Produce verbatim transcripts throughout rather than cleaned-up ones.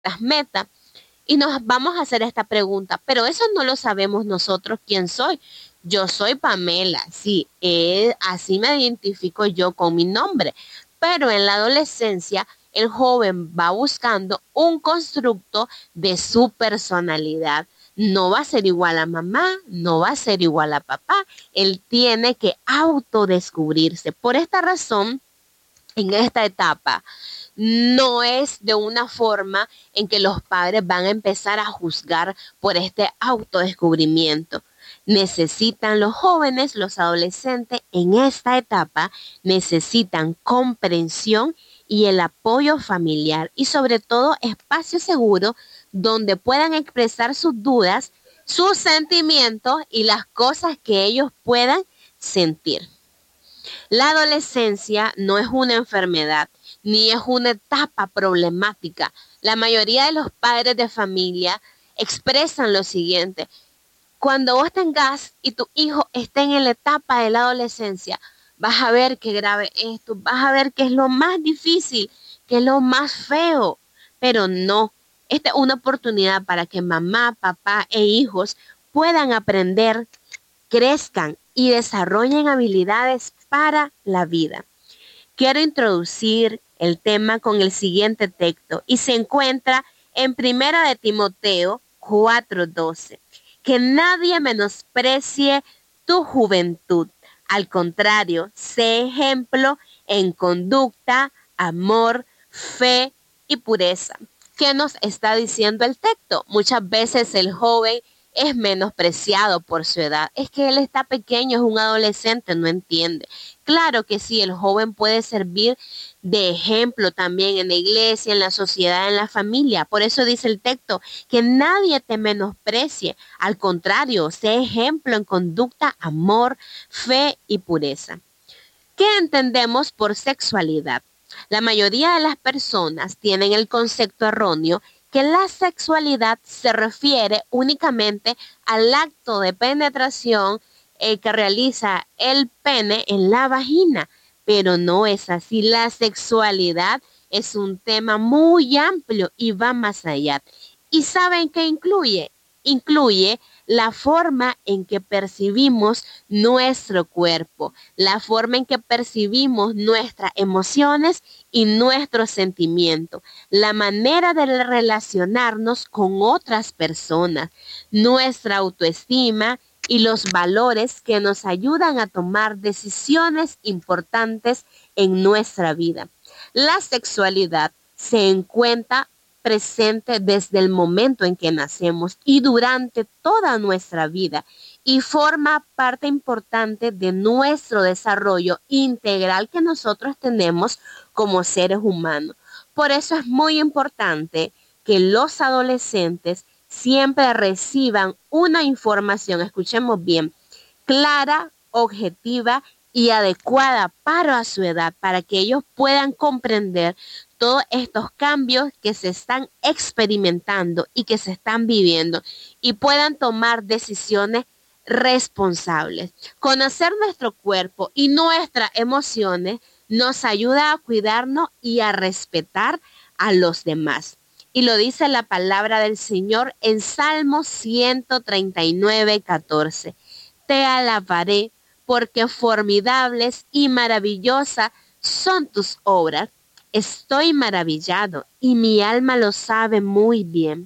metas. Y nos vamos a hacer esta pregunta, pero eso no lo sabemos nosotros quién soy. Yo soy Pamela, sí, eh, así me identifico yo con mi nombre, pero en la adolescencia el joven va buscando un constructo de su personalidad. No va a ser igual a mamá, no va a ser igual a papá. Él tiene que autodescubrirse. Por esta razón, en esta etapa, no es de una forma en que los padres van a empezar a juzgar por este autodescubrimiento. Necesitan los jóvenes, los adolescentes en esta etapa, necesitan comprensión y el apoyo familiar y sobre todo espacio seguro donde puedan expresar sus dudas, sus sentimientos y las cosas que ellos puedan sentir. La adolescencia no es una enfermedad, ni es una etapa problemática. La mayoría de los padres de familia expresan lo siguiente: cuando vos tengas y tu hijo esté en la etapa de la adolescencia, vas a ver qué grave es esto, vas a ver qué es lo más difícil, qué es lo más feo, pero no. Esta es una oportunidad para que mamá, papá e hijos puedan aprender, crezcan y desarrollen habilidades para la vida. Quiero introducir el tema con el siguiente texto y se encuentra en Primera de Timoteo cuatro doce. Que nadie menosprecie tu juventud. Al contrario, sé ejemplo en conducta, amor, fe y pureza. ¿Qué nos está diciendo el texto? Muchas veces el joven es menospreciado por su edad. Es que él está pequeño, es un adolescente, no entiende. Claro que sí, el joven puede servir de ejemplo también en la iglesia, en la sociedad, en la familia. Por eso dice el texto, que nadie te menosprecie. Al contrario, sé ejemplo en conducta, amor, fe y pureza. ¿Qué entendemos por sexualidad? La mayoría de las personas tienen el concepto erróneo que la sexualidad se refiere únicamente al acto de penetración eh, que realiza el pene en la vagina, pero no es así. La sexualidad es un tema muy amplio y va más allá. ¿Y saben qué incluye? Incluye la forma en que percibimos nuestro cuerpo, la forma en que percibimos nuestras emociones y nuestros sentimientos, la manera de relacionarnos con otras personas, nuestra autoestima y los valores que nos ayudan a tomar decisiones importantes en nuestra vida. La sexualidad se encuentra presente desde el momento en que nacemos y durante toda nuestra vida y forma parte importante de nuestro desarrollo integral que nosotros tenemos como seres humanos. Por eso es muy importante que los adolescentes siempre reciban una información, escuchemos bien, clara, objetiva y adecuada para su edad, para que ellos puedan comprender todos estos cambios que se están experimentando y que se están viviendo y puedan tomar decisiones responsables. Conocer nuestro cuerpo y nuestras emociones nos ayuda a cuidarnos y a respetar a los demás. Y lo dice la palabra del Señor en Salmo ciento treinta y nueve, catorce. Te alabaré porque formidables y maravillosas son tus obras. Estoy maravillado y mi alma lo sabe muy bien.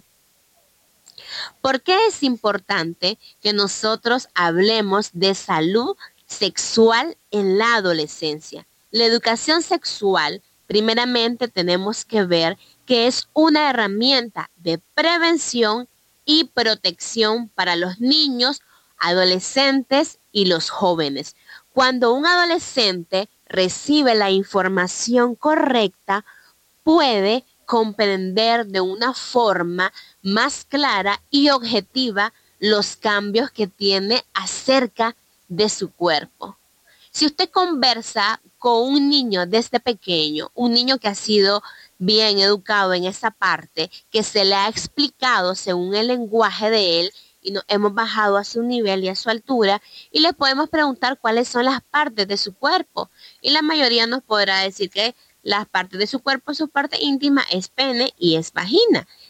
¿Por qué es importante que nosotros hablemos de salud sexual en la adolescencia? La educación sexual, primeramente tenemos que ver que es una herramienta de prevención y protección para los niños, adolescentes y los jóvenes. Cuando un adolescente recibe la información correcta, puede comprender de una forma más clara y objetiva los cambios que tiene acerca de su cuerpo. Si usted conversa con un niño desde pequeño, un niño que ha sido bien educado en esa parte, que se le ha explicado según el lenguaje de él, y nos hemos bajado a su nivel y a su altura, y le podemos preguntar cuáles son las partes de su cuerpo. Y la mayoría nos podrá decir que las partes de su cuerpo, su parte íntima es pene y es vagina.